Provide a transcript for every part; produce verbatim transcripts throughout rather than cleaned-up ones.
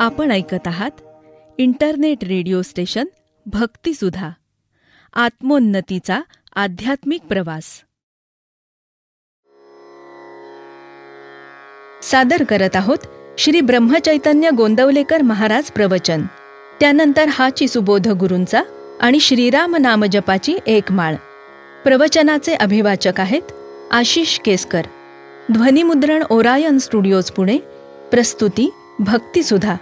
आपण ऐकत आहात इंटरनेट रेडिओ स्टेशन भक्तिसुधा, आत्मोन्नतीचा आध्यात्मिक प्रवास. सादर करत आहोत श्री ब्रह्मचैतन्य गोंदवलेकर महाराज प्रवचन. त्यानंतर हाची सुबोध गुरूंचा आणि श्रीराम नामजपाची एक माळ. प्रवचनाचे अभिवाचक आहेत आशिष केसकर. ध्वनिमुद्रण ओरायन स्टुडिओज पुणे. प्रस्तुती भक्तिसुधा.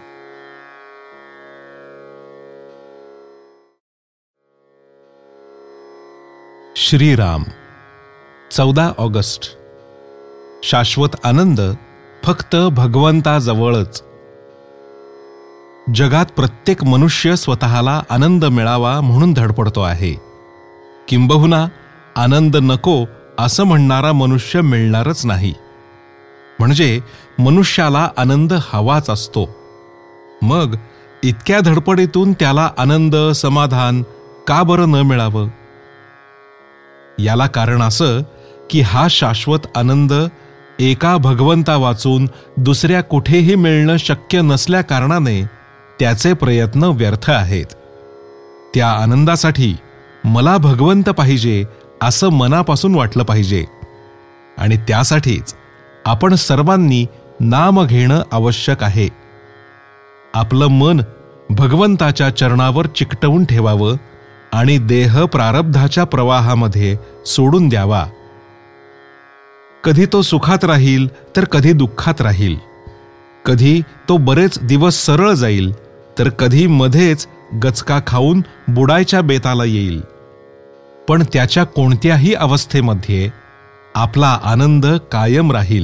श्रीराम. चौदा ऑगस्ट. शाश्वत आनंद फक्त भगवंताजवळच. जगात प्रत्येक मनुष्य स्वतःला आनंद मिळावा म्हणून धडपडतो आहे. किंबहुना आनंद नको असं म्हणणारा मनुष्य मिळणारच नाही. म्हणजे मनुष्याला आनंद हवाच असतो. मग इतक्या धडपडीतून त्याला आनंद, समाधान का बरं न मिळावं? याला कारण असं की हा शाश्वत आनंद एका भगवंता वाचून दुसऱ्या कुठेही मिळणं शक्य नसल्या कारणाने त्याचे प्रयत्न व्यर्थ आहेत. त्या आनंदासाठी मला भगवंत पाहिजे असं मनापासून वाटलं पाहिजे. आणि त्यासाठीच आपण सर्वांनी नाम घेणं आवश्यक आहे. आपलं मन भगवंताच्या चरणावर चिकटवून ठेवावं आणि देह प्रारब्धाच्या प्रवाहामध्ये सोडून द्यावा. कधी तो सुखात राहील तर कधी दुःखात राहील. कधी तो बरेच दिवस सरळ जाईल तर कधी मध्येच गचका खाऊन बुडायच्या बेताला येईल. पण त्याच्या कोणत्याही अवस्थेमध्ये आपला आनंद कायम राहील.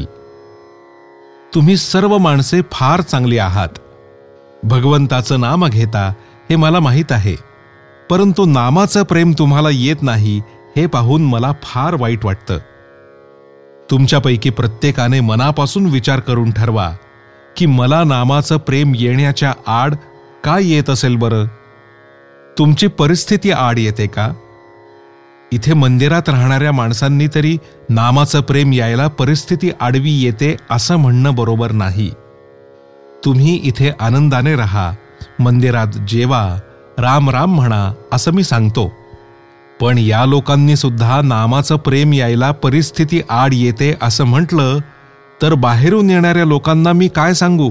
तुम्ही सर्व माणसे फार चांगली आहात. भगवंताचं नाम घेता हे मला माहीत आहे. परंतु नामाचं प्रेम तुम्हाला येत नाही हे पाहून मला फार वाईट वाटतं. तुमच्यापैकी प्रत्येकाने मनापासून विचार करून ठरवा की मला नामाचं प्रेम येण्याच्या आड काय येत असेल बरं? तुमची परिस्थिती आड येते का? इथे मंदिरात राहणाऱ्या माणसांनी तरी नामाचं प्रेम यायला परिस्थिती आडवी येते असं म्हणणं बरोबर नाही. तुम्ही इथे आनंदाने राहा, मंदिरात जेवा, राम राम म्हणा असं मी सांगतो. पण या लोकांनी सुद्धा नामाचं प्रेम यायला परिस्थिती आड येते असं म्हटलं तर बाहेरून येणाऱ्या लोकांना मी काय सांगू?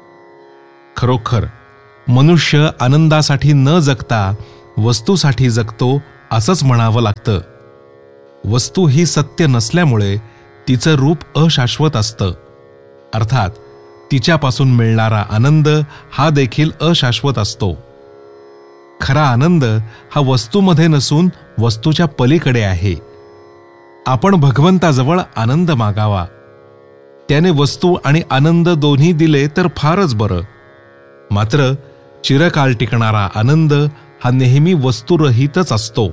खरोखर मनुष्य आनंदासाठी न जगता वस्तूसाठी जगतो असंच म्हणावं लागतं. वस्तू ही सत्य नसल्यामुळे तिचं रूप अशाश्वत असतं. अर्थात तिच्यापासून मिळणारा आनंद हा देखील अशाश्वत असतो. खरा आनंद हा वस्तूमध्ये नसून वस्तूच्या पलीकडे आहे. आपण भगवंताजवळ आनंद मागावा. त्याने वस्तू आणि आनंद दोन्ही दिले तर फारच बरं. मात्र चिरकाल टिकणारा आनंद हा नेहमी वस्तुरहितच असतो.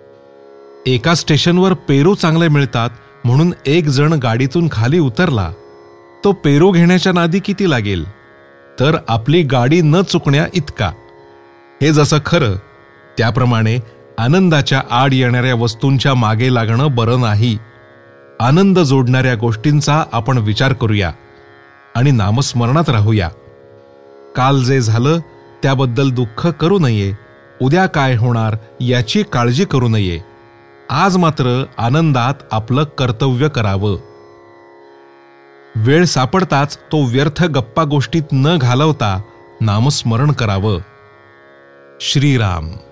एका स्टेशनवर पेरू चांगले मिळतात म्हणून एक जण गाडीतून खाली उतरला. तो पेरू घेण्याच्या नादी किती लागेल? तर आपली गाडी न चुकण्या इतका. हे जसं खरं त्याप्रमाणे आनंदाच्या आड येणाऱ्या वस्तूंच्या मागे लागणं बरं नाही. आनंद जोडणाऱ्या गोष्टींचा आपण विचार करूया आणि नामस्मरणात राहूया. काल जे झालं त्याबद्दल दुःख करू नये. उद्या काय होणार याची काळजी करू नये. आज मात्र आनंदात आपलं कर्तव्य करावं. वेळ सापडताच तो व्यर्थ गप्पा गोष्टीत न घालवता नामस्मरण करावं. श्रीराम.